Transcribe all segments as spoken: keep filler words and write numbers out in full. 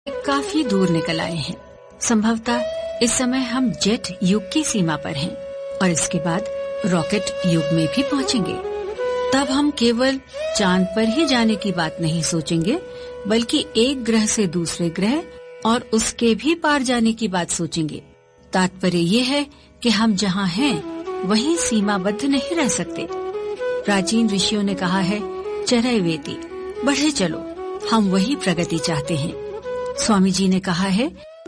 काफी दूर निकल आए हैं। संभवतः इस समय हम जेट युग की सीमा पर हैं और इसके बाद रॉकेट युग में भी पहुंचेंगे। तब हम केवल चांद पर ही जाने की बात नहीं सोचेंगे, बल्कि एक ग्रह से दूसरे ग्रह और उसके भी पार जाने की बात सोचेंगे। तात्पर्य ये है कि हम जहाँ हैं वहीं सीमाबद्ध नहीं रह सकते। प्राचीन ऋषियों ने कहा है, चरय वेति, बढ़े चलो, हम वही प्रगति चाहते हैं। स्वामी जी ने कहा है,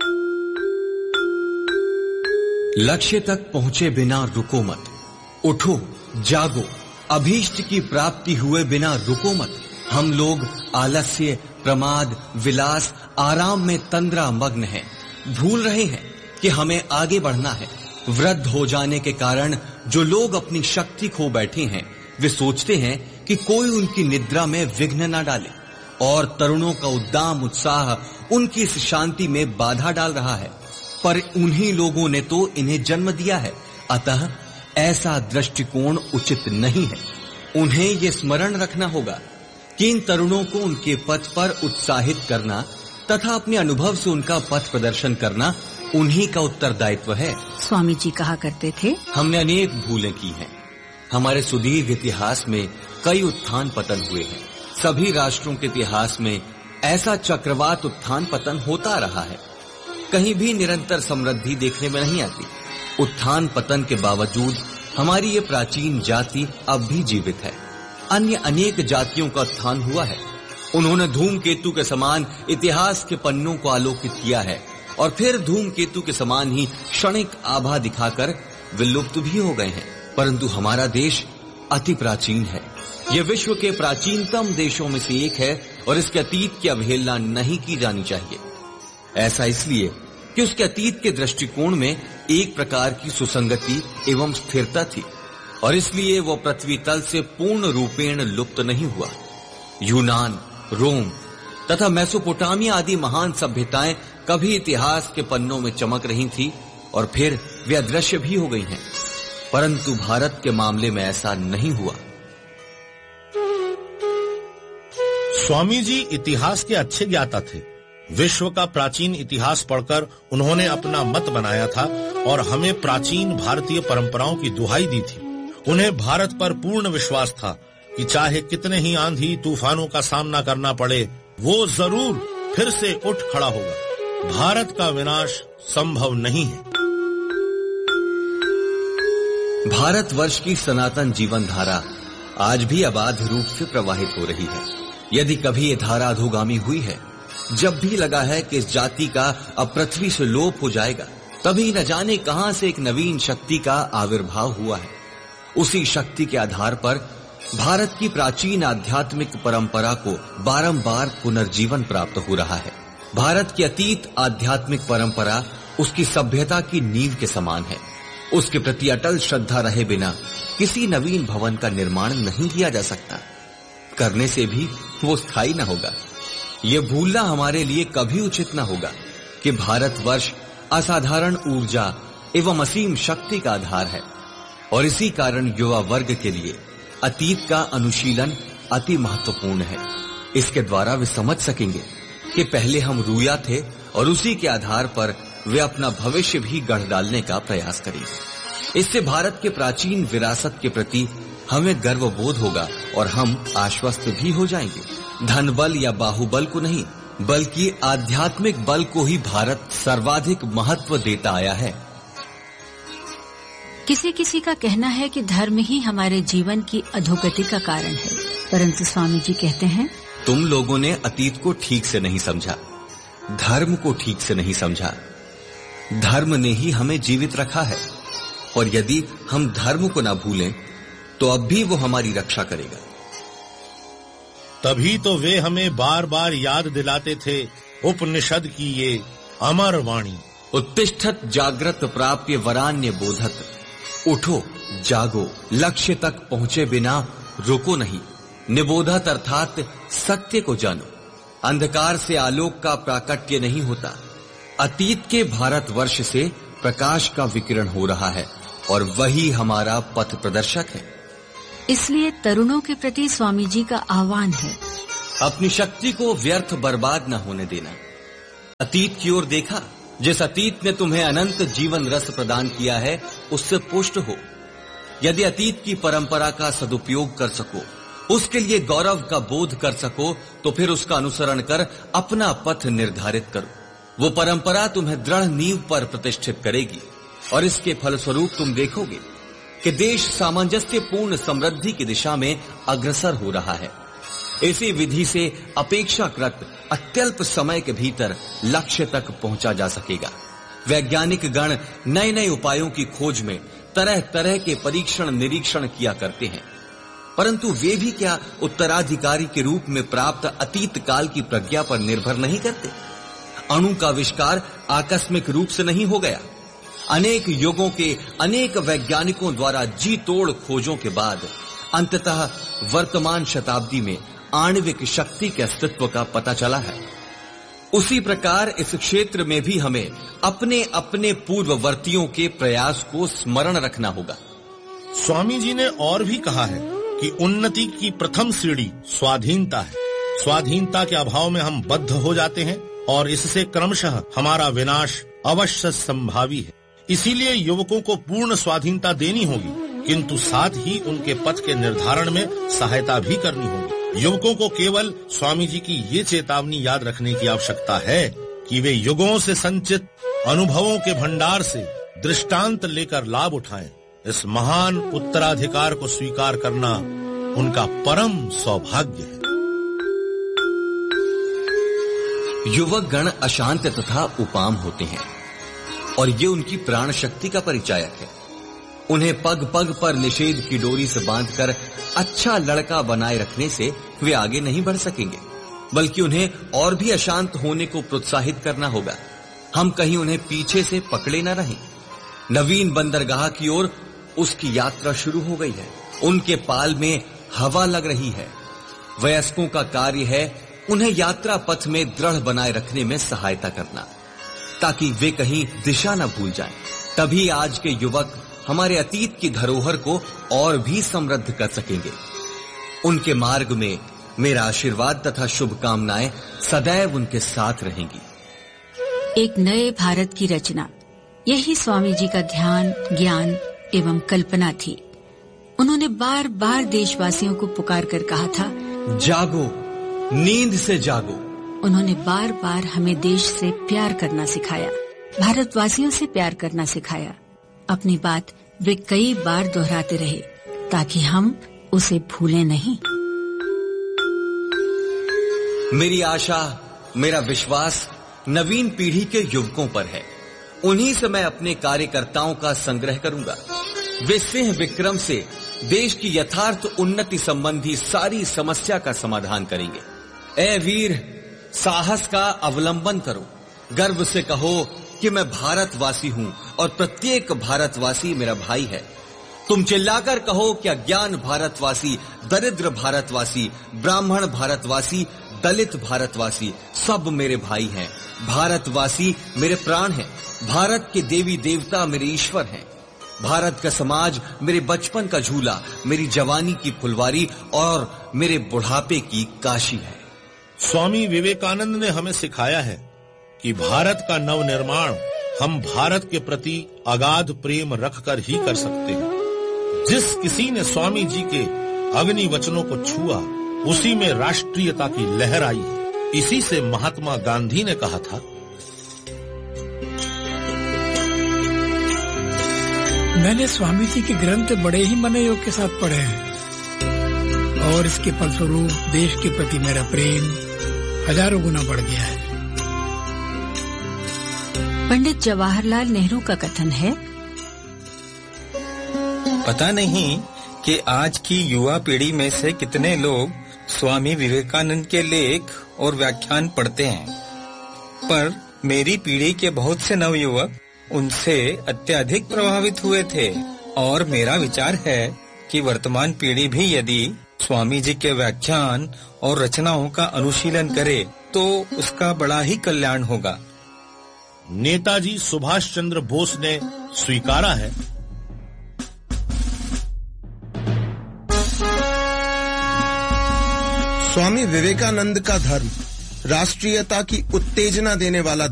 लक्ष्य तक पहुँचे बिना रुको मत, उठो जागो, अभीष्ट की प्राप्ति हुए बिना रुको मत। हम लोग आलस्य, प्रमाद, विलास, आराम में तंद्रा मग्न हैं, भूल रहे हैं कि हमें आगे बढ़ना है। वृद्ध हो जाने के कारण जो लोग अपनी शक्ति खो बैठे हैं, वे सोचते हैं कि कोई उनकी निद्रा में विघ्न न डाले, और तरुणों का उद्दाम उत्साह उनकी इस शांति में बाधा डाल रहा है। पर उन्हीं लोगों ने तो इन्हें जन्म दिया है, अतः ऐसा दृष्टिकोण उचित नहीं है। उन्हें ये स्मरण रखना होगा कि इन तरुणों को उनके पथ पर उत्साहित करना तथा अपने अनुभव से उनका पथ प्रदर्शन करना उन्हीं का उत्तरदायित्व है। स्वामी जी कहा करते थे, हमने अनेक भूलें की हैं। हमारे सुदीर्घ इतिहास में कई उत्थान पतन हुए हैं। सभी राष्ट्रों के इतिहास में ऐसा चक्रवात उत्थान पतन होता रहा है। कहीं भी निरंतर समृद्धि देखने में नहीं आती। उत्थान पतन के बावजूद हमारी ये प्राचीन जाति अब भी जीवित है। अन्य अनेक जातियों का उत्थान हुआ है। उन्होंने धूमकेतु के समान इतिहास के पन्नों को आलोकित किया है और फिर धूमकेतु के समान ही क्षणिक आभा दिखाकर विलुप्त भी हो गए हैं। परंतु हमारा देश अति प्राचीन है। यह विश्व के प्राचीनतम देशों में से एक है और इसके अतीत की अवहेलना नहीं की जानी चाहिए। ऐसा इसलिए कि उसके अतीत के दृष्टिकोण में एक प्रकार की सुसंगति एवं स्थिरता थी और इसलिए वो पृथ्वी तल से पूर्ण रूपेण लुप्त नहीं हुआ। यूनान, रोम तथा मेसोपोटामिया आदि महान सभ्यताएं कभी इतिहास के पन्नों में चमक रही थी और फिर वे अदृश्य भी हो गई हैं। परंतु भारत के मामले में ऐसा नहीं हुआ। स्वामी जी इतिहास के अच्छे ज्ञाता थे। विश्व का प्राचीन इतिहास पढ़कर उन्होंने अपना मत बनाया था और हमें प्राचीन भारतीय परंपराओं की दुहाई दी थी। उन्हें भारत पर पूर्ण विश्वास था कि चाहे कितने ही आंधी तूफानों का सामना करना पड़े, वो जरूर फिर से उठ खड़ा होगा। भारत का विनाश संभव नहीं है। भारतवर्ष की सनातन जीवन धारा आज भी अबाध रूप से प्रवाहित हो रही है। यदि कभी ये धारा अधोगामी हुई है, जब भी लगा है कि इस जाति का अब पृथ्वी से लोप हो जाएगा, तभी न जाने कहां से एक नवीन शक्ति का आविर्भाव हुआ है। उसी शक्ति के आधार पर भारत की प्राचीन आध्यात्मिक परंपरा को बारंबार पुनर्जीवन प्राप्त हो रहा है। भारत की अतीत आध्यात्मिक परंपरा उसकी सभ्यता की नींव के समान है। उसके प्रति अटल श्रद्धा रहे बिना किसी नवीन भवन का निर्माण नहीं किया जा सकता। करने से भी वो स्थायी न होगा। ये भूलना हमारे लिए कभी उचित न होगा कि भारतवर्ष असाधारण ऊर्जा एवं असीम शक्ति का आधार है और इसी कारण युवा वर्ग के लिए अतीत का अनुशीलन अति महत्वपूर्ण है। इसके द्वारा वे समझ सकेंगे कि पहले हम रूया थे और उसी के आधार पर वे अपना भविष्य भी गढ़ डालने का प्रयास करेंगे। इससे भारत के प्राचीन विरासत के प्रति हमें गर्वबोध होगा और हम आश्वस्त भी हो जाएंगे। धन बल या बाहुबल को नहीं, बल्कि आध्यात्मिक बल को ही भारत सर्वाधिक महत्व देता आया है। किसी किसी का कहना है कि धर्म ही हमारे जीवन की अधोगति का कारण है, परंतु स्वामी जी कहते हैं, तुम लोगों ने अतीत को ठीक से नहीं समझा, धर्म को ठीक से नहीं समझा। धर्म ने ही हमें जीवित रखा है और यदि हम धर्म को न भूलें तो अब भी वो हमारी रक्षा करेगा। तभी तो वे हमें बार बार याद दिलाते थे उपनिषद की ये अमर वाणी, उत्तिष्ठत जागृत प्राप्य वरान्य बोधत। उठो जागो, लक्ष्य तक पहुंचे बिना रुको नहीं। निबोधत अर्थात सत्य को जानो। अंधकार से आलोक का प्राकट्य नहीं होता। अतीत के भारतवर्ष से प्रकाश का विकिरण हो रहा है और वही हमारा पथ प्रदर्शक है। इसलिए तरुणों के प्रति स्वामी जी का आह्वान है, अपनी शक्ति को व्यर्थ बर्बाद न होने देना। अतीत की ओर देखा? जिस अतीत ने तुम्हें अनंत जीवन रस प्रदान किया है, उससे पुष्ट हो। यदि अतीत की परंपरा का सदुपयोग कर सको, उसके लिए गौरव का बोध कर सको, तो फिर उसका अनुसरण कर अपना पथ निर्धारित करो। वो परंपरा तुम्हें दृढ़ नींव पर प्रतिष्ठित करेगी और इसके फलस्वरूप तुम देखोगे कि देश सामंजस्यपूर्ण समृद्धि की दिशा में अग्रसर हो रहा है। इसी विधि से अपेक्षाकृत अत्यल्प समय के भीतर लक्ष्य तक पहुंचा जा सकेगा। वैज्ञानिक गण नए नए उपायों की खोज में तरह तरह के परीक्षण निरीक्षण किया करते हैं, परंतु वे भी क्या उत्तराधिकारी के रूप में प्राप्त अतीत काल की प्रज्ञा पर निर्भर नहीं करते? अणु का आविष्कार आकस्मिक रूप से नहीं हो गया। अनेक युगों के अनेक वैज्ञानिकों द्वारा जी तोड़ खोजों के बाद अंततः वर्तमान शताब्दी में आणविक शक्ति के अस्तित्व का पता चला है। उसी प्रकार इस क्षेत्र में भी हमें अपने अपने पूर्ववर्तियों के प्रयास को स्मरण रखना होगा। स्वामी जी ने और भी कहा है कि उन्नति की प्रथम सीढ़ी स्वाधीनता है। स्वाधीनता के अभाव में हम बद्ध हो जाते हैं और इससे क्रमशः हमारा विनाश अवश्य संभावी है। इसीलिए युवकों को पूर्ण स्वाधीनता देनी होगी, किंतु साथ ही उनके पथ के निर्धारण में सहायता भी करनी होगी। युवकों को केवल स्वामी जी की ये चेतावनी याद रखने की आवश्यकता है कि वे युगों से संचित अनुभवों के भंडार से दृष्टांत लेकर लाभ उठाएं। इस महान उत्तराधिकार को स्वीकार करना उनका परम सौभाग्य है। युवक गण अशांत तथा उपाम होते हैं और ये उनकी प्राण शक्ति का परिचायक है। उन्हें पग पग पर निषेध की डोरी से बांधकर अच्छा लड़का बनाए रखने से वे आगे नहीं बढ़ सकेंगे, बल्कि उन्हें और भी अशांत होने को प्रोत्साहित करना होगा। हम कहीं उन्हें पीछे से पकड़े न रहें। नवीन बंदरगाह की ओर उसकी यात्रा शुरू हो गई है। उनके पाल में हवा लग रही है। वयस्कों का कार्य है उन्हें यात्रा पथ में दृढ़ बनाए रखने में सहायता करना, ताकि वे कहीं दिशा न भूल जाएं। तभी आज के युवक हमारे अतीत की धरोहर को और भी समृद्ध कर सकेंगे। उनके मार्ग में मेरा आशीर्वाद तथा शुभकामनाएं सदैव उनके साथ रहेंगी। एक नए भारत की रचना, यही स्वामी जी का ध्यान, ज्ञान एवं कल्पना थी। उन्होंने बार बार देशवासियों को पुकार कर कहा था, जागो, नींद से जागो। उन्होंने बार बार हमें देश से प्यार करना सिखाया, भारतवासियों से प्यार करना सिखाया। अपनी बात वे कई बार दोहराते रहे ताकि हम उसे भूलें नहीं। मेरी आशा, मेरा विश्वास नवीन पीढ़ी के युवकों पर है। उन्हीं से मैं अपने कार्यकर्ताओं का संग्रह करूंगा। वे सिंह विक्रम से देश की यथार्थ उन्नति संबंधी सारी समस्या का समाधान करेंगे। ए वीर, साहस का अवलंबन करो। गर्व से कहो कि मैं भारतवासी हूं और प्रत्येक भारतवासी मेरा भाई है। तुम चिल्लाकर कहो कि अज्ञान भारतवासी, दरिद्र भारतवासी, ब्राह्मण भारतवासी, दलित भारतवासी सब मेरे भाई हैं। भारतवासी मेरे प्राण हैं। भारत के देवी देवता मेरे ईश्वर हैं। भारत का समाज मेरे बचपन का झूला, मेरी जवानी की फुलवारी और मेरे बुढ़ापे की काशी है। स्वामी विवेकानंद ने हमें सिखाया है कि भारत का नवनिर्माण हम भारत के प्रति अगाध प्रेम रखकर ही कर सकते हैं। जिस किसी ने स्वामी जी के अग्नि वचनों को छुआ, उसी में राष्ट्रीयता की लहर आई है। इसी से महात्मा गांधी ने कहा था, मैंने स्वामी जी के ग्रंथ बड़े ही मनोयोग के साथ पढ़े हैं और इसके फलस्वरूप देश के प्रति मेरा प्रेम हजारों गुना बढ़ गया है। पंडित जवाहरलाल नेहरू का कथन है, पता नहीं कि आज की युवा पीढ़ी में से कितने लोग स्वामी विवेकानंद के लेख और व्याख्यान पढ़ते हैं, पर मेरी पीढ़ी के बहुत से नवयुवक उनसे अत्यधिक प्रभावित हुए थे और मेरा विचार है कि वर्तमान पीढ़ी भी यदि स्वामी जी के व्याख्यान और रचनाओं का अनुशीलन करे तो उसका बड़ा ही कल्याण होगा। नेताजी सुभाष चंद्र बोस ने स्वीकारा है, स्वामी विवेकानंद का धर्म राष्ट्रीयता की उत्तेजना देने वाला